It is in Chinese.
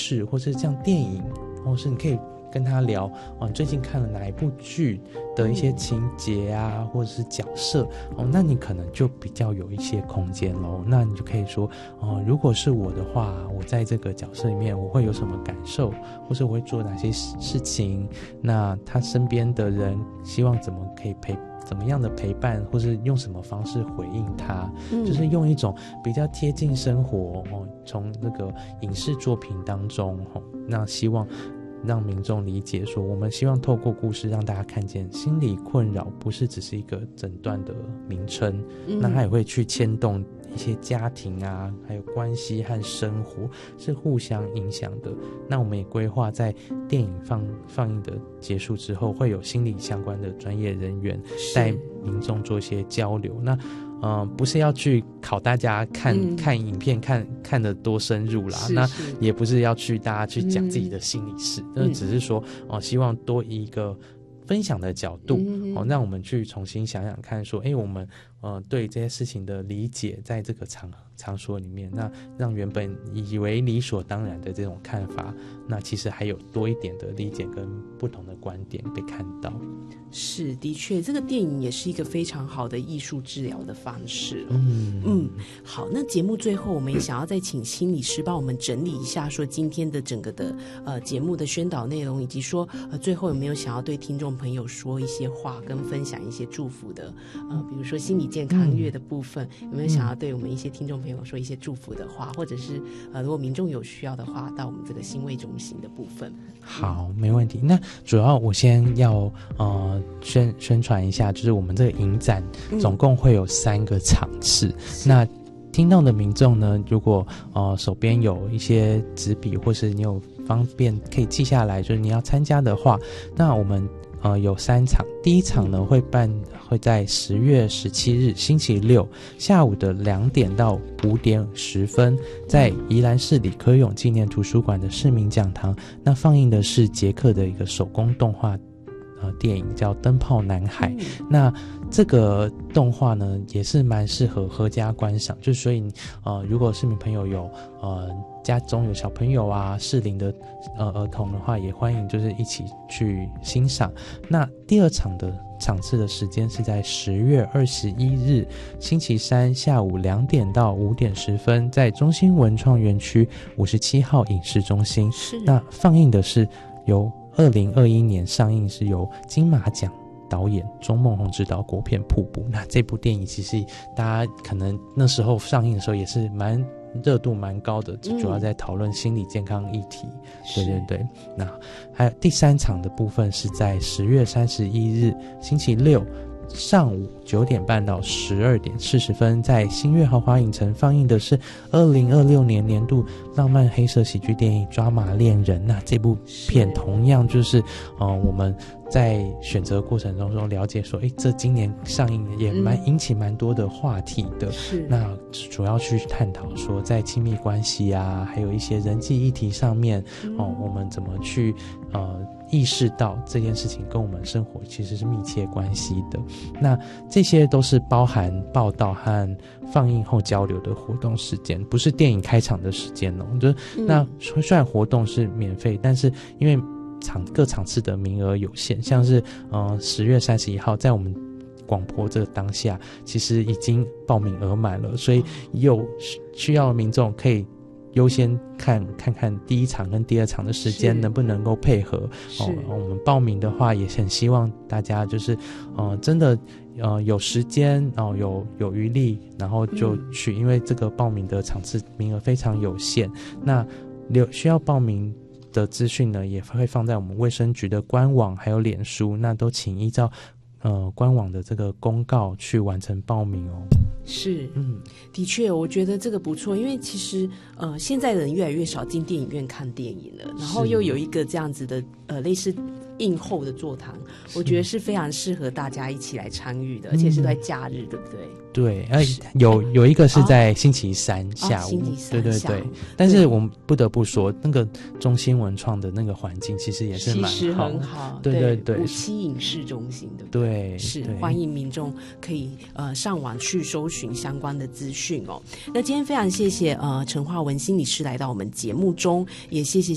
事，或是像电影，或是你可以跟他聊你最近看了哪一部剧的一些情节啊，或者是角色那你可能就比较有一些空间咯。那你就可以说如果是我的话，我在这个角色里面我会有什么感受，或是我会做哪些事情，那他身边的人希望怎么样的陪伴，或是用什么方式回应他，就是用一种比较贴近生活从那个影视作品当中那希望让民众理解说，我们希望透过故事让大家看见心理困扰不是只是一个诊断的名称，那它也会去牵动一些家庭啊，还有关系和生活是互相影响的。那我们也规划在电影放映的结束之后，会有心理相关的专业人员带民众做一些交流。那不是要去考大家看影片看得多深入啦，那也不是要去大家去讲自己的心理事，只是说希望多一个分享的角度让我们去重新想想看说我们对这些事情的理解在这个场所里面，那让原本以为理所当然的这种看法，那其实还有多一点的理解跟不同的观点被看到。 是，的确这个电影也是一个非常好的艺术治疗的方式好，那节目最后我们也想要再请心理师帮我们整理一下说今天的整个的节目的宣导内容，以及说最后有没有想要对听众朋友说一些话跟分享一些祝福的比如说心理健康月的部分有没有想要对我们一些听众朋友说一些祝福的话，或者是如果民众有需要的话到我们这个心卫中心的部分。 好，没问题。那主要我先要宣传一下，就是我们这个影展总共会有3个场次，那听到的民众呢，如果手边有一些纸笔，或是你有方便可以记下来，就是你要参加的话，那我们有3场。第一场呢会在10月17日星期六下午的2点到5点10分，在宜兰市李科永纪念图书馆的市民讲堂，那放映的是捷克的一个手工动画电影叫《灯泡男孩》那这个动画呢也是蛮适合合家观赏，就所以如果市民朋友有家中有小朋友啊适龄的儿童的话，也欢迎就是一起去欣赏。那第2场的场次的时间是在10月21日星期三下午2点到5点10分，在中心文创园区57号影视中心。那放映的是由2021年上映，是由金马奖导演钟孟宏执导国片《瀑布》。那这部电影其实大家可能那时候上映的时候也是热度蛮高的，主要在讨论心理健康议题。对，那还有第3场的部分是在10月31日星期六上午9点半到12点40分，在新月豪华影城放映的是2026年年度浪漫黑色喜剧电影《抓马恋人》。那这部片同样就是我们在选择过程中了解说这今年上映也引起蛮多的话题的。那主要去探讨说在亲密关系啊，还有一些人际议题上面我们怎么去意识到这件事情跟我们生活其实是密切关系的。那这些都是包含报道和放映后交流的活动时间，不是电影开场的时间就是那虽然活动是免费，但是因为各场次的名额有限，像是10月31号在我们广播这个当下其实已经报名额满了，所以有需要的民众可以优先看看第1场跟第2场的时间能不能够配合我们报名的话也很希望大家就是真的有时间有余力然后就去因为这个报名的场次名额非常有限。那需要报名的资讯呢也会放在我们卫生局的官网还有脸书，那都请依照官网的这个公告去完成报名是的确我觉得这个不错，因为其实现在的人越来越少进电影院看电影了，然后又有一个这样子的类似映后的座谈，我觉得是非常适合大家一起来参与的，而且是在假日对不对？ 对，有一个是在星期三下午，对，但是我们不得不说那个中心文创的那个环境其实也是蛮好， 其实很好， 对 57影视中心对不对？ 对， 是欢迎民众可以上网去搜寻相关的资讯那今天非常谢谢陈华文心理师来到我们节目中，也谢谢